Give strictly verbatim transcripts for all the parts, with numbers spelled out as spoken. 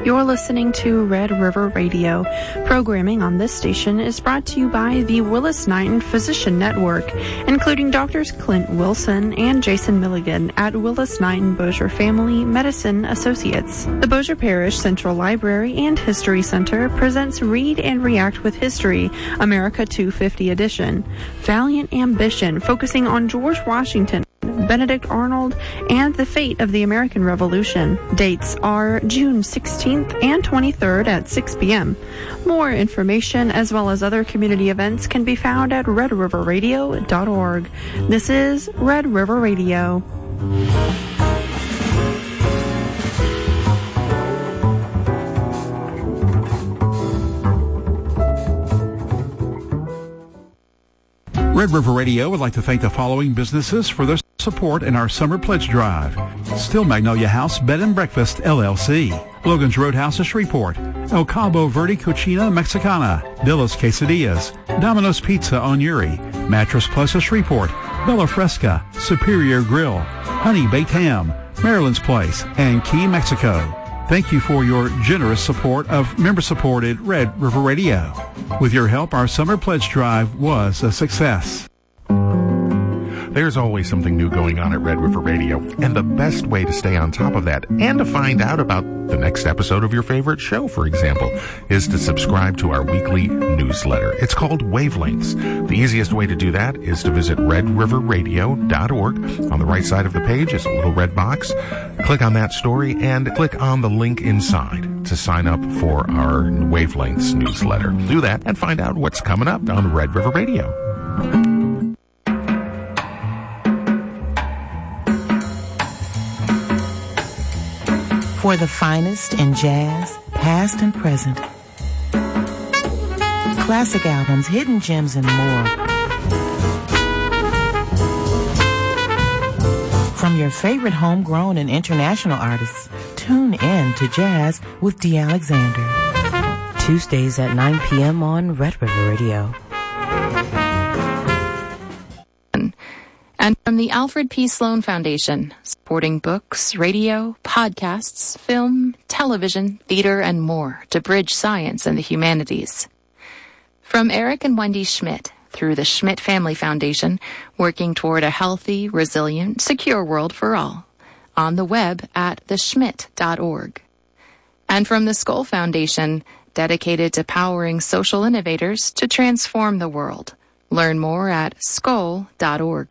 You're listening to Red River Radio. Programming on this station is brought to you by the Willis-Knighton Physician Network, including Doctors Clint Wilson and Jason Milligan at Willis-Knighton Bossier Family Medicine Associates. The Bossier Parish Central Library and History Center presents Read and React with History, America two fifty edition. Valiant Ambition, focusing on George Washington, Benedict Arnold, and the fate of the American Revolution. Dates are June sixteenth and twenty-third at six p.m. More information as well as other community events can be found at red river radio dot org. This is Red River Radio. Red River Radio would like to thank the following businesses for their support in our summer pledge drive. Still Magnolia House Bed and Breakfast, L L C. Logan's Roadhouse of Shreveport. El Cabo Verde Cocina Mexicana. Dilla's Quesadillas. Domino's Pizza on Uri. Mattress Plus of Shreveport. Bella Fresca. Superior Grill. Honey Baked Ham. Maryland's Place. And Key, Mexico. Thank you for your generous support of member-supported Red River Radio. With your help, our summer pledge drive was a success. There's always something new going on at Red River Radio, and the best way to stay on top of that and to find out about the next episode of your favorite show, for example, is to subscribe to our weekly newsletter. It's called Wavelengths. The easiest way to do that is to visit red river radio dot org. On the right side of the page is a little red box. Click on that story and click on the link inside to sign up for our Wavelengths newsletter. Do that and find out what's coming up on Red River Radio. For the finest in jazz, past and present. Classic albums, hidden gems, and more. From your favorite homegrown and international artists, tune in to Jazz with D. Alexander. Tuesdays at nine p.m. on Red River Radio. And from the Alfred P. Sloan Foundation, supporting books, radio, podcasts, film, television, theater, and more to bridge science and the humanities. From Eric and Wendy Schmidt, through the Schmidt Family Foundation, working toward a healthy, resilient, secure world for all. On the web at the schmidt dot org. And from the Skoll Foundation, dedicated to powering social innovators to transform the world. Learn more at skoll dot org.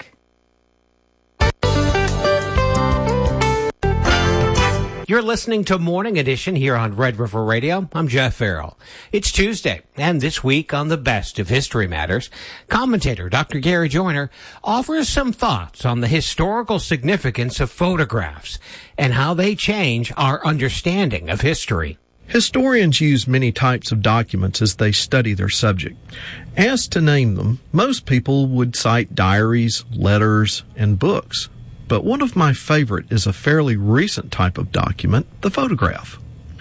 You're listening to Morning Edition here on Red River Radio. I'm Jeff Farrell. It's Tuesday, and this week on the Best of History Matters, commentator Doctor Gary Joyner offers some thoughts on the historical significance of photographs and how they change our understanding of history. Historians use many types of documents as they study their subject. Asked to name them, most people would cite diaries, letters, and books. But one of my favorite is a fairly recent type of document, the photograph.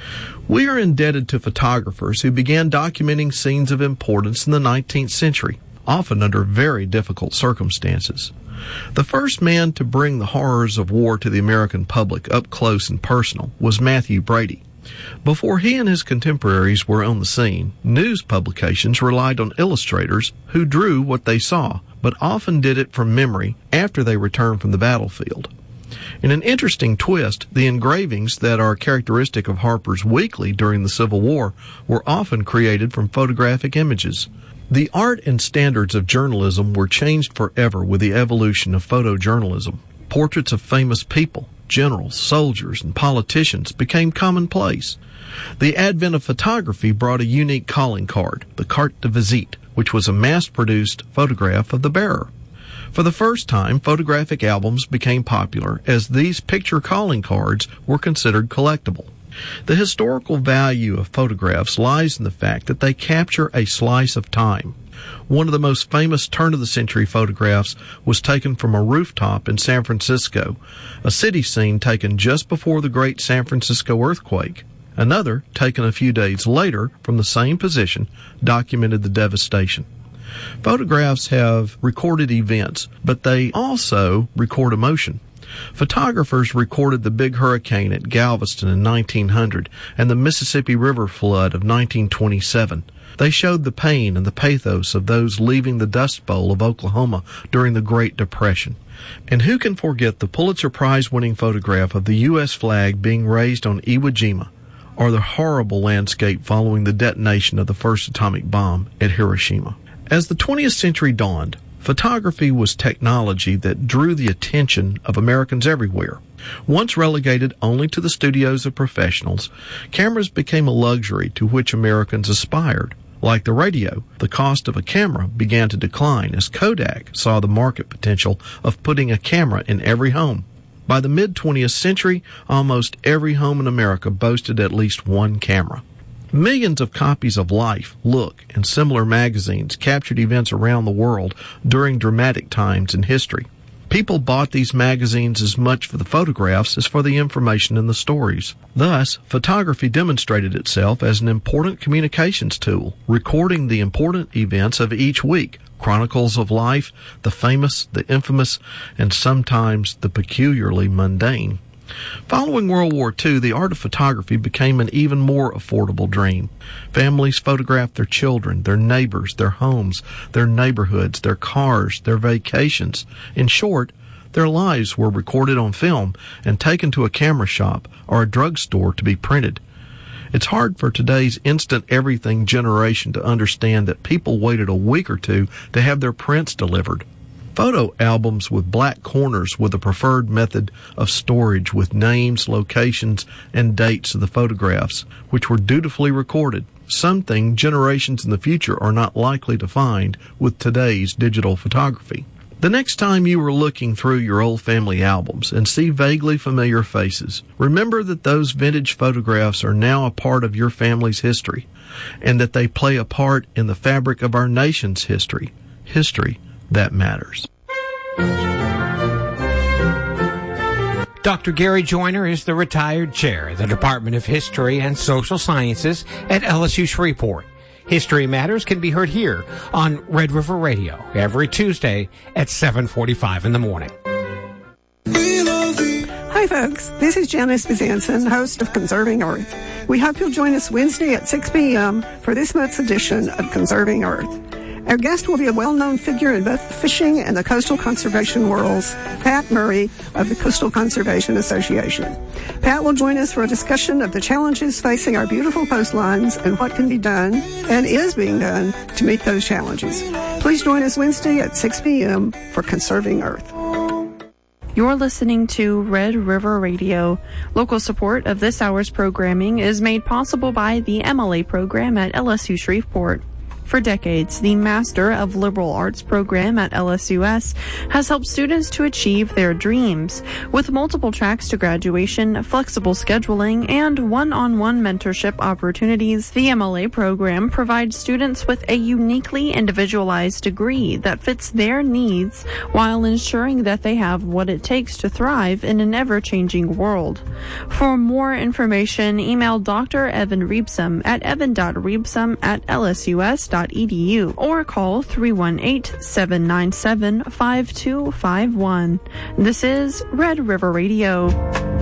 We are indebted to photographers who began documenting scenes of importance in the nineteenth century, often under very difficult circumstances. The first man to bring the horrors of war to the American public up close and personal was Matthew Brady. Before he and his contemporaries were on the scene, news publications relied on illustrators who drew what they saw, but often did it from memory after they returned from the battlefield. In an interesting twist, the engravings that are characteristic of Harper's Weekly during the Civil War were often created from photographic images. The art and standards of journalism were changed forever with the evolution of photojournalism. Portraits of famous people, generals, soldiers, and politicians became commonplace. The advent of photography brought a unique calling card, the carte de visite, which was a mass-produced photograph of the bearer. For the first time, photographic albums became popular as these picture calling cards were considered collectible. The historical value of photographs lies in the fact that they capture a slice of time. One of the most famous turn-of-the-century photographs was taken from a rooftop in San Francisco, a city scene taken just before the Great San Francisco earthquake. Another, taken a few days later from the same position, documented the devastation. Photographs have recorded events, but they also record emotion. Photographers recorded the big hurricane at Galveston in nineteen hundred and the Mississippi River flood of nineteen twenty-seven. They showed the pain and the pathos of those leaving the Dust Bowl of Oklahoma during the Great Depression. And who can forget the Pulitzer Prize-winning photograph of the U S flag being raised on Iwo Jima, or the horrible landscape following the detonation of the first atomic bomb at Hiroshima. As the twentieth century dawned, photography was technology that drew the attention of Americans everywhere. Once relegated only to the studios of professionals, cameras became a luxury to which Americans aspired. Like the radio, the cost of a camera began to decline as Kodak saw the market potential of putting a camera in every home. By the mid-twentieth century, almost every home in America boasted at least one camera. Millions of copies of Life, Look, and similar magazines captured events around the world during dramatic times in history. People bought these magazines as much for the photographs as for the information in the stories. Thus, photography demonstrated itself as an important communications tool, recording the important events of each week, chronicles of life, the famous, the infamous, and sometimes the peculiarly mundane. Following World War Two, the art of photography became an even more affordable dream. Families photographed their children, their neighbors, their homes, their neighborhoods, their cars, their vacations. In short, their lives were recorded on film and taken to a camera shop or a drugstore to be printed. It's hard for today's instant everything generation to understand that people waited a week or two to have their prints delivered. Photo albums with black corners were the preferred method of storage, with names, locations, and dates of the photographs, which were dutifully recorded, something generations in the future are not likely to find with today's digital photography. The next time you are looking through your old family albums and see vaguely familiar faces, remember that those vintage photographs are now a part of your family's history, and that they play a part in the fabric of our nation's history. History that matters. Doctor Gary Joyner is the retired chair of the Department of History and Social Sciences at L S U Shreveport. History Matters can be heard here on Red River Radio every Tuesday at seven forty-five in the morning. Hi folks, this is Janice Bezanson, host of Conserving Earth. We hope you'll join us Wednesday at six p.m. for this month's edition of Conserving Earth. Our guest will be a well-known figure in both the fishing and the coastal conservation worlds, Pat Murray of the Coastal Conservation Association. Pat will join us for a discussion of the challenges facing our beautiful coastlines and what can be done and is being done to meet those challenges. Please join us Wednesday at six p.m. for Conserving Earth. You're listening to Red River Radio. Local support of this hour's programming is made possible by the M L A program at L S U Shreveport. For decades, the Master of Liberal Arts program at L S U S has helped students to achieve their dreams. With multiple tracks to graduation, flexible scheduling, and one-on-one mentorship opportunities, the M L A program provides students with a uniquely individualized degree that fits their needs while ensuring that they have what it takes to thrive in an ever-changing world. For more information, email Doctor Evan Reebsam at evan dot reebsam at l s u s dot e d u or call three one eight, seven nine seven, five two five one. This is Red River Radio.